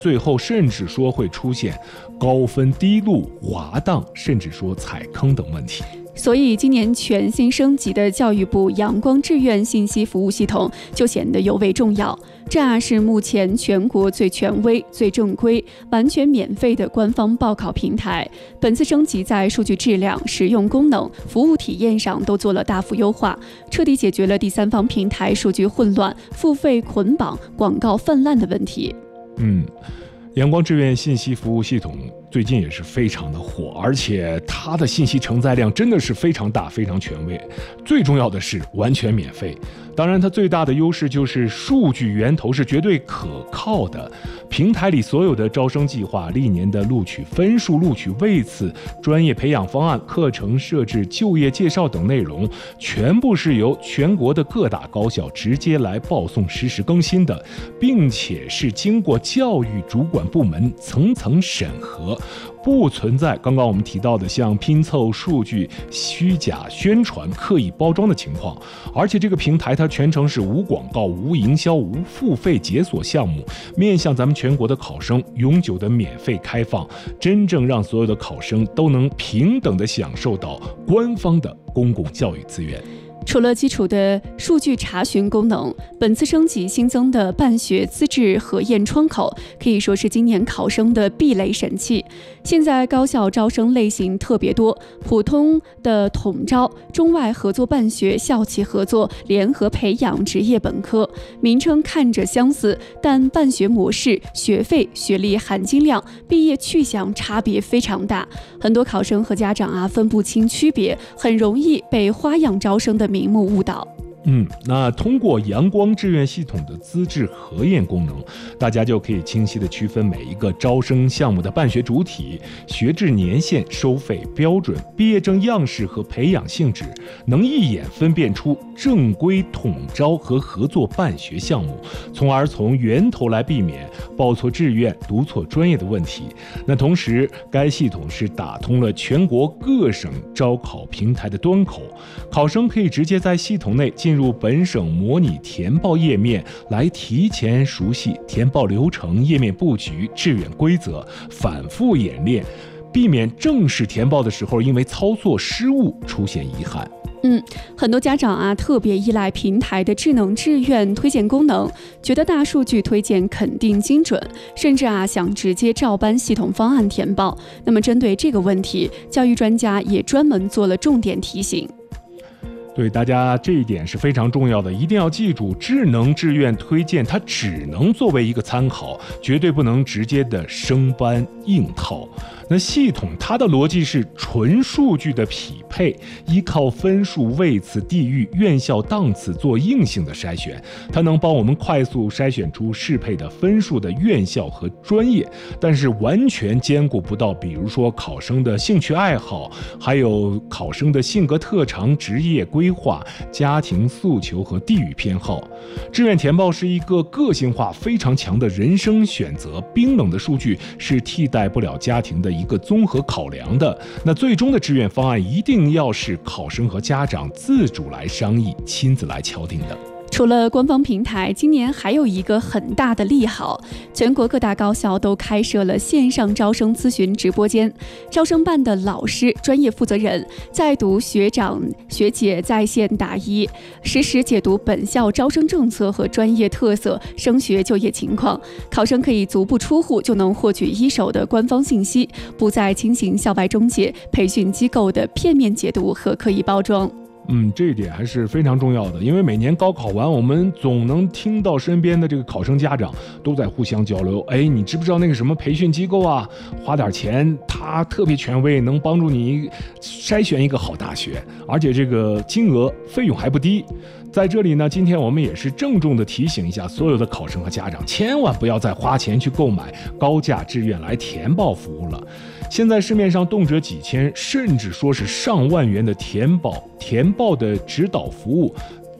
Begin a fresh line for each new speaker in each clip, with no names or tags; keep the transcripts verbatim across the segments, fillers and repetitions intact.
最后甚至说会出现高分低录、滑档，甚至说踩坑等问题。
所以今年全新升级的教育部阳光志愿信息服务系统就显得尤为重要。这啊是目前全国最权威、最正规、完全免费的官方报考平台。本次升级在数据质量、实用功能、服务体验上都做了大幅优化，彻底解决了第三方平台数据混乱、付费捆绑、广告泛滥的问题。
嗯，阳光志愿信息服务系统最近也是非常的火，而且它的信息承载量真的是非常大、非常权威。最重要的是完全免费。当然，它最大的优势就是数据源头是绝对可靠的。平台里所有的招生计划、历年的录取分数、录取位次、专业培养方案、课程设置、就业介绍等内容，全部是由全国的各大高校直接来报送、实时更新的，并且是经过教育主管部门层层审核。不存在刚刚我们提到的像拼凑数据、虚假宣传、刻意包装的情况。而且这个平台它全程是无广告、无营销、无付费解锁项目，面向咱们全国的考生永久的免费开放，真正让所有的考生都能平等的享受到官方的公共教育资源。
除了基础的数据查询功能，本次升级新增的办学资质核验窗口可以说是今年考生的避雷神器。现在高校招生类型特别多，普通的统招、中外合作办学、校企合作、联合培养、职业本科，名称看着相似，但办学模式、学费、学历含金量、毕业去向差别非常大，很多考生和家长啊分不清区别，很容易被花样招生的名目误导。
嗯，那通过阳光志愿系统的资质核验功能，大家就可以清晰地区分每一个招生项目的办学主体、学制年限、收费标准、毕业证样式和培养性质，能一眼分辨出正规统招和合作办学项目，从而从源头来避免报错志愿、读错专业的问题。那同时，该系统是打通了全国各省招考平台的端口，考生可以直接在系统内进入本省模拟填报页面，来提前熟悉填报流程、页面布局、志愿规则，反复演练，避免正式填报的时候因为操作失误出现遗憾。
嗯，很多家长啊特别依赖平台的智能志愿推荐功能，觉得大数据推荐肯定精准，甚至啊想直接照搬系统方案填报。那么针对这个问题，教育专家也专门做了重点提醒。
对大家这一点是非常重要的，一定要记住，智能志愿推荐它只能作为一个参考，绝对不能直接的生搬硬套。那系统它的逻辑是纯数据的匹配，依靠分数、位次、地域、院校档次做硬性的筛选，它能帮我们快速筛选出适配的分数的院校和专业，但是完全兼顾不到比如说考生的兴趣爱好，还有考生的性格特长、职业规划、家庭诉求和地域偏好。志愿填报是一个个性化非常强的人生选择，冰冷的数据是替代不了家庭的一个综合考量的。那最终的志愿方案一定要是考生和家长自主来商议、亲自来敲定的。
除了官方平台，今年还有一个很大的利好，全国各大高校都开设了线上招生咨询直播间，招生办的老师、专业负责人、在读学长学姐在线答疑，实时解读本校招生政策和专业特色、升学就业情况，考生可以足不出户就能获取一手的官方信息，不再轻行校外中介、培训机构的片面解读和刻意包装。
嗯，这一点还是非常重要的，因为每年高考完，我们总能听到身边的这个考生家长都在互相交流。哎，你知不知道那个什么培训机构啊？花点钱，他特别权威，能帮助你筛选一个好大学，而且这个金额费用还不低。在这里呢，今天我们也是郑重的提醒一下所有的考生和家长，千万不要再花钱去购买高价志愿来填报服务了。现在市面上动辄几千，甚至说是上万元的填报填报的指导服务，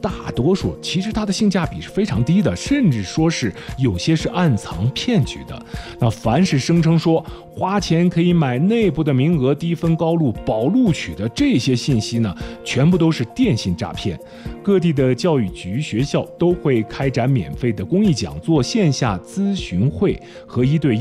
大多数其实它的性价比是非常低的，甚至说是有些是暗藏骗局的。那凡是声称说花钱可以买内部的名额、低分高录、保录取的这些信息呢，全部都是电信诈骗。各地的教育局、学校都会开展免费的公益讲座、线下咨询会和一对一